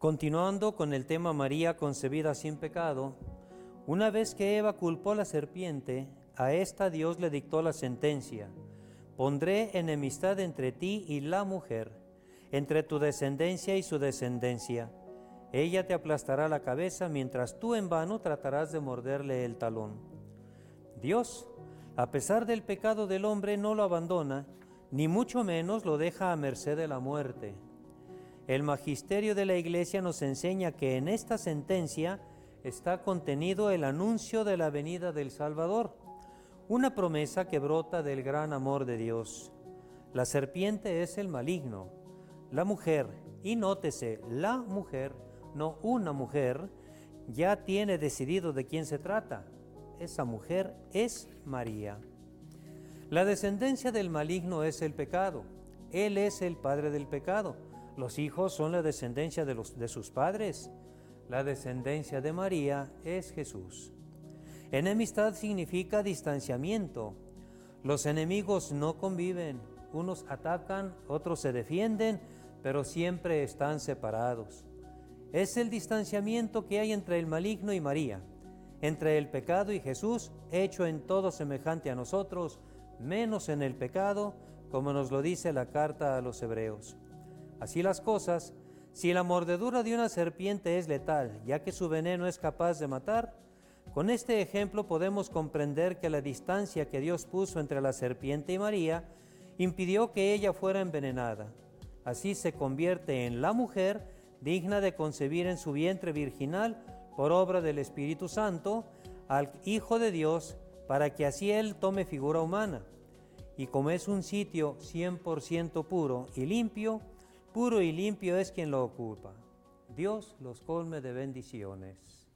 Continuando con el tema María concebida sin pecado, una vez que Eva culpó a la serpiente, a esta Dios le dictó la sentencia: pondré enemistad entre ti y la mujer, entre tu descendencia y su descendencia. Ella te aplastará la cabeza, mientras tú en vano tratarás de morderle el talón. Dios, a pesar del pecado del hombre, no lo abandona, ni mucho menos lo deja a merced de la muerte. El magisterio de la Iglesia nos enseña que en esta sentencia está contenido el anuncio de la venida del Salvador, una promesa que brota del gran amor de Dios. La serpiente es el maligno, la mujer, y nótese, la mujer, no una mujer, ya tiene decidido de quién se trata. Esa mujer es María. La descendencia del maligno es el pecado. Él es el padre del pecado. Los hijos son la descendencia de sus padres. La descendencia de María es Jesús. Enemistad significa distanciamiento. Los enemigos no conviven. Unos atacan, otros se defienden, pero siempre están separados. Es el distanciamiento que hay entre el maligno y María, entre el pecado y Jesús, hecho en todo semejante a nosotros, menos en el pecado, como nos lo dice la carta a los Hebreos. Así las cosas, si la mordedura de una serpiente es letal, ya que su veneno es capaz de matar, con este ejemplo podemos comprender que la distancia que Dios puso entre la serpiente y María impidió que ella fuera envenenada. Así se convierte en la mujer digna de concebir en su vientre virginal, por obra del Espíritu Santo, al Hijo de Dios, para que así Él tome figura humana. Y como es un sitio 100% puro y limpio es quien lo ocupa. Dios los colme de bendiciones.